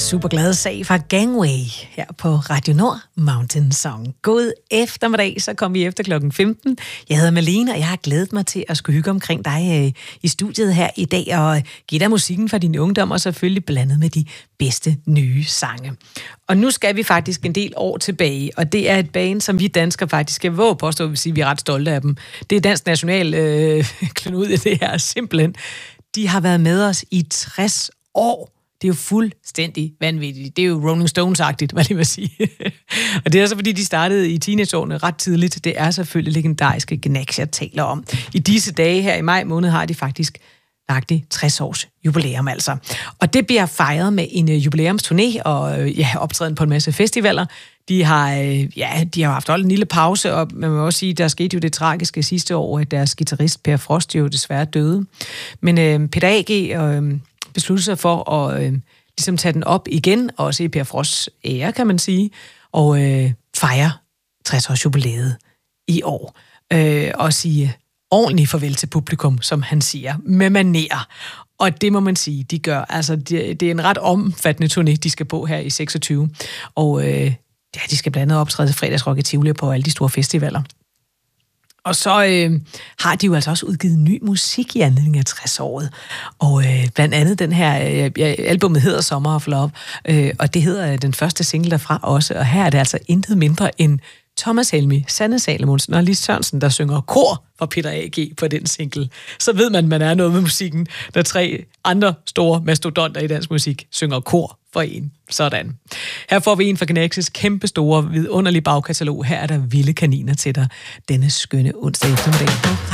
super glad sag fra Gangway her på Radio Nord Mountain Song. God eftermiddag, så kom vi efter klokken 15. Jeg hedder Malene, og jeg har glædet mig til at skulle hygge omkring dig i studiet her i dag og give dig musikken fra din ungdom og selvfølgelig blandet med de bedste nye sange. Og nu skal vi faktisk en del år tilbage, og det er et band, som vi danskere faktisk skal våge påstå, at vi er ret stolte af dem. Det er dansk national klenod i det her, simpelthen. De har været med os i 60 år. Det er jo fuldstændig vanvittigt. Det er jo Rolling Stones-agtigt, hvad det vil sige. Og det er så, fordi de startede i teenageårene ret tidligt. Det er selvfølgelig legendariske Gnags, jeg taler om. I disse dage her i maj måned har de faktisk nøjagtigt 60 års jubilæum altså. Og det bliver fejret med en jubilæumsturné og optræden på en masse festivaler. De har haft holdt en lille pause, og man må også sige, der skete jo det tragiske sidste år, at deres guitarist Per Frost jo desværre døde. Men Peter A.G. besluttede sig for at ligesom tage den op igen, og se Per Frosts ære, kan man sige, og fejre 60-års jubilæet i år. Og sige ordentligt farvel til publikum, som han siger, med maner. Og det må man sige, de gør. Altså, det er en ret omfattende turné, de skal på her i 26. Og de skal blandt andet optræde fredagsrock i Tivoli på alle de store festivaler. Og så har de jo altså også udgivet ny musik i anledning af 60-året. Og blandt andet den her, albumet hedder Summer of Love, og det hedder den første single derfra også. Og her er det altså intet mindre end Thomas Helmig, Sanne Salomonsen og Lis Sørensen, der synger kor for Peter A.G. på den single. Så ved man er noget med musikken, når 3 andre store mastodonter i dansk musik synger kor for en. Sådan. Her får vi en fra Gnags' kæmpe store, vidunderlige bagkatalog. Her er der vilde kaniner til dig denne skønne onsdag eftermiddag.